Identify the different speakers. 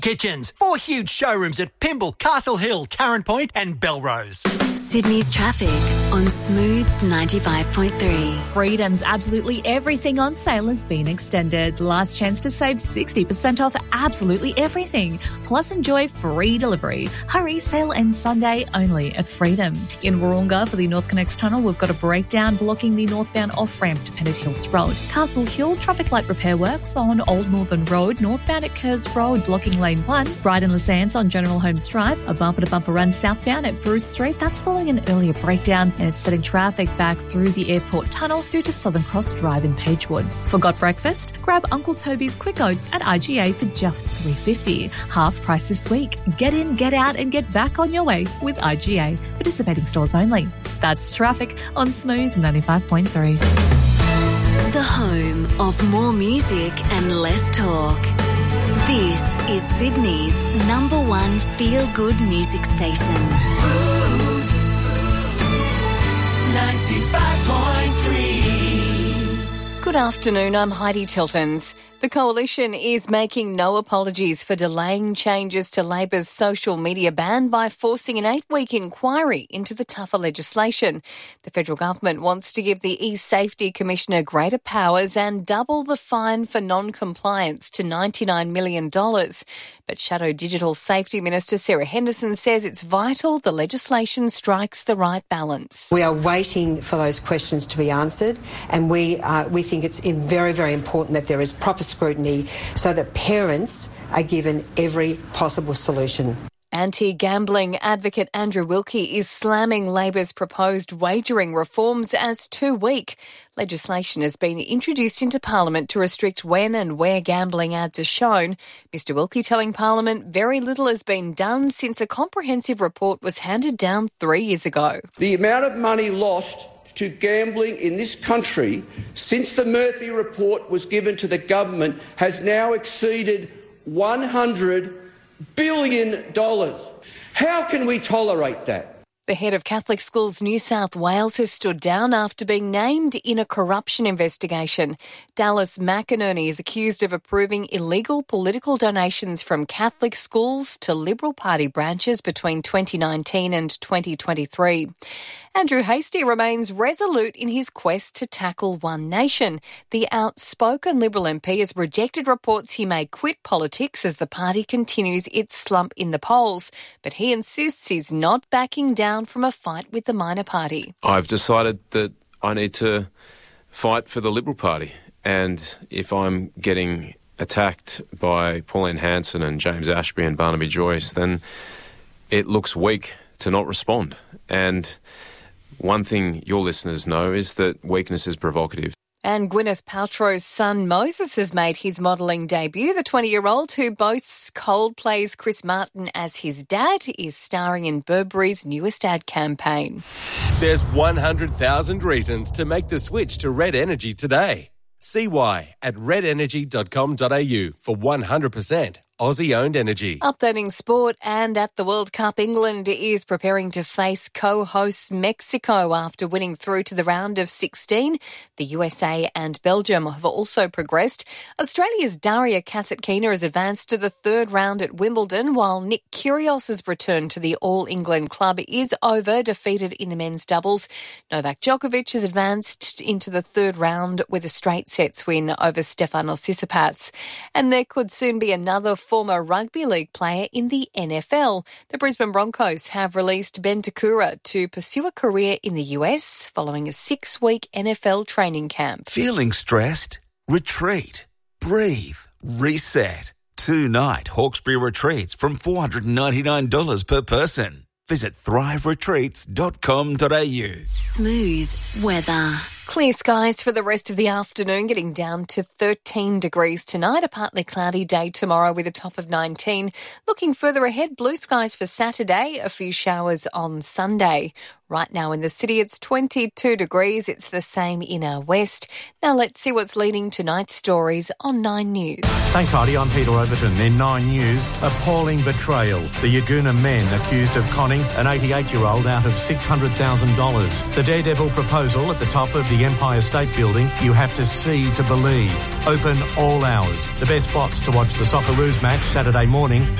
Speaker 1: Kitchens, 4 huge showrooms at Pymble, Castle Hill, Tarrant Point and Belrose.
Speaker 2: Sydney's traffic on Smooth 95.3.
Speaker 3: Freedom's absolutely everything on sale has been extended. Last chance to save 60% off absolutely everything. Plus enjoy free delivery. Hurry, sale ends Sunday only at Freedom. In Warunga for the North Connects Tunnel, we've got a breakdown blocking the northbound off-ramp to Pennant Hills Road. Castle Hill, traffic light repair works on Old Northern Road, northbound at Kerrs Road, blocking Lane 1. Brighton Sands on General Holmes Drive, a bumper-to-bumper run southbound at Bruce Street. That's following an earlier breakdown, and it's setting traffic back through the airport tunnel through to Southern Cross Drive in Pagewood. Forgot breakfast? Grab Uncle Toby's Quick Oats at IGA for just $3.50. Half price this week. Get in, get out and get back on your way with IGA. Participating stores only. That's traffic on Smooth 95.3.
Speaker 2: The home of more music and less talk. This is Sydney's #1 feel-good music station.
Speaker 4: Smooth 95.3.
Speaker 5: Good afternoon, I'm Heidi Tiltons. The Coalition is making no apologies for delaying changes to Labor's social media ban by forcing an 8-week inquiry into the tougher legislation. The federal government wants to give the eSafety Commissioner greater powers and double the fine for non-compliance to $99 million. But Shadow Digital Safety Minister Sarah Henderson says it's vital the legislation strikes the right balance.
Speaker 6: We are waiting for those questions to be answered, and we think it's very, very important that there is proper scrutiny so that parents are given every possible solution.
Speaker 5: Anti-gambling advocate Andrew Wilkie is slamming Labor's proposed wagering reforms as too weak. Legislation has been introduced into Parliament to restrict when and where gambling ads are shown. Mr Wilkie telling Parliament very little has been done since a comprehensive report was handed down 3 years ago.
Speaker 7: The amount of money lost to gambling in this country since the Murphy report was given to the government has now exceeded $100 billion. How can we tolerate that?
Speaker 5: The head of Catholic Schools New South Wales has stood down after being named in a corruption investigation. Dallas McInerney is accused of approving illegal political donations from Catholic schools to Liberal Party branches between 2019 and 2023. Andrew Hastie remains resolute in his quest to tackle One Nation. The outspoken Liberal MP has rejected reports he may quit politics as the party continues its slump in the polls, but he insists he's not backing down from a fight with the minor party.
Speaker 8: I've decided that I need to fight for the Liberal Party, and if I'm getting attacked by Pauline Hanson and James Ashby and Barnaby Joyce, then it looks weak to not respond. And one thing your listeners know is that weakness is provocative.
Speaker 5: And Gwyneth Paltrow's son Moses has made his modelling debut. The 20-year-old who boasts Coldplay's Chris Martin as his dad is starring in Burberry's newest ad campaign.
Speaker 9: There's 100,000 reasons to make the switch to Red Energy today. See why at redenergy.com.au for 100% Aussie-owned energy.
Speaker 5: Updating sport, and at the World Cup, England is preparing to face co-hosts Mexico after winning through to the round of 16. The USA and Belgium have also progressed. Australia's Daria Kasatkina has advanced to the third round at Wimbledon, while Nick Kyrgios's return to the All-England club is over, defeated in the men's doubles. Novak Djokovic has advanced into the third round with a straight sets win over Stefanos Tsitsipas. And there could soon be another former rugby league player in the NFL. The Brisbane Broncos have released Ben Takura to pursue a career in the US following a 6-week NFL training camp.
Speaker 10: Feeling stressed? Retreat. Breathe. Reset. 2-night Hawkesbury retreats from $499 per person. Visit thriveretreats.com.au.
Speaker 2: Smooth weather.
Speaker 5: Clear skies for the rest of the afternoon, getting down to 13 degrees tonight. A partly cloudy day tomorrow with a top of 19. Looking further ahead, blue skies for Saturday, a few showers on Sunday. Right now in the city, it's 22 degrees. It's the same in our west. Now let's see what's leading tonight's stories on 9 News.
Speaker 11: Thanks, Heidi. I'm Peter Overton. In 9 News, appalling betrayal. The Yaguna men accused of conning an 88-year-old out of $600,000. The daredevil proposal at the top of the Empire State Building. You have to see to believe. Open all hours. The best spots to watch the Socceroos match Saturday morning.